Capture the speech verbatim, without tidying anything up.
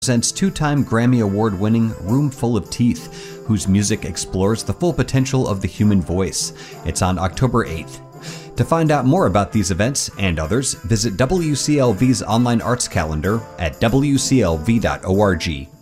presents two-time Grammy Award-winning Room Full of Teeth, whose music explores the full potential of the human voice. It's on October eighth. To find out more about these events and others, visit W C L V's online arts calendar at W C L V dot org.